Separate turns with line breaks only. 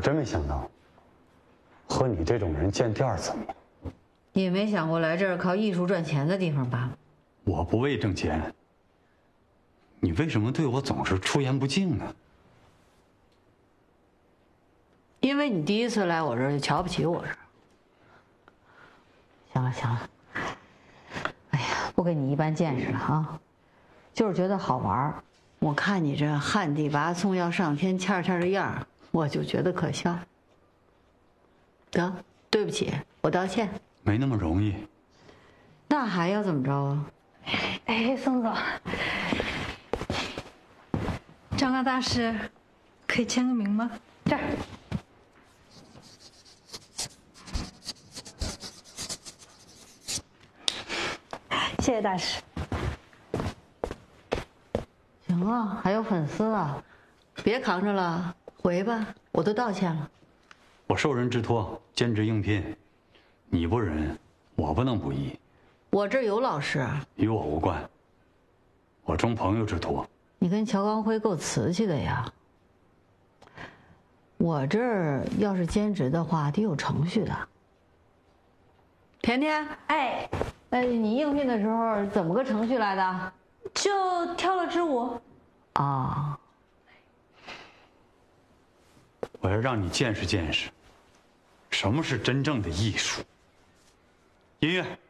真没想到，和你这种人见第二次面。
你也没想过来这儿靠艺术赚钱的地方吧？
我不为挣钱，你为什么对我总是出言不敬呢？
因为你第一次来我这儿就瞧不起我这儿。行了行了，哎呀，不跟你一般见识了啊，就是觉得好玩儿。我看你这旱地拔葱要上天签签的样儿，我就觉得可笑。得，对不起，我道歉。
没那么容易。
那还要怎么着啊？
哎，宋总，张刚大师，可以签个名吗？这儿。谢谢大师。
行啊，还有粉丝啊，别扛着了，回吧，我都道歉了。
我受人之托，兼职应聘，你不仁，我不能不义。
我这儿有老师，
与我无关，我中朋友之托。
你跟乔刚辉够瓷器的呀。我这儿要是兼职的话，得有程序的。甜甜，
哎，
你应聘的时候怎么个程序来的？
就跳了支舞。
啊，
我要让你见识见识，什么是真正的艺术。音乐。